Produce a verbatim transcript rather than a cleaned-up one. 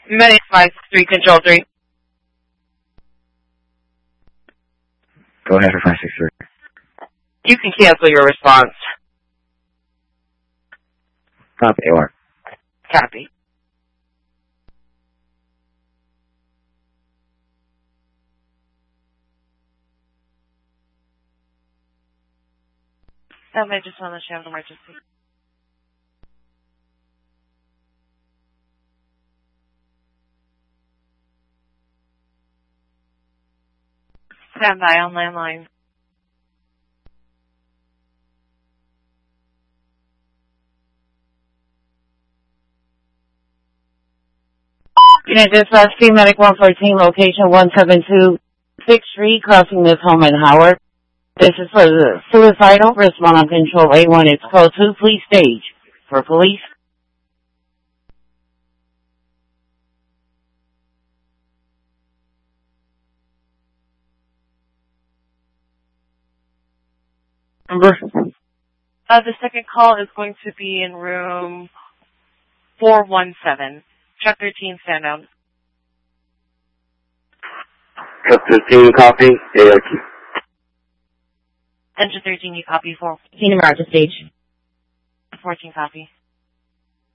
Medic five six three, Control three. Go ahead for five six three. You can cancel your response. Copy, or. Copy. Um, I just want to show the emergency. Stand by on landline. Unit Dispatch, Team Medic one fourteen, location one seven two sixth Street, crossing this home in Howard. This is for the suicidal. Respond on Control A one. It's code two. Please stage for police. Number. Uh, the second call is going to be in room four one seven. Truck thirteen, stand down. Truck thirteen, copy. A R Q. Engine thirteen, you copy. four Team Roger stage. fourteen, copy.